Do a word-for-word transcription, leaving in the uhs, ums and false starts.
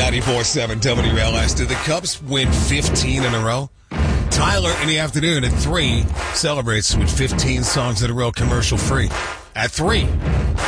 ninety-four point seven W L S. Did the Cubs win fifteen in a row? Tyler in the afternoon at three celebrates with fifteen songs in a row commercial free. At three.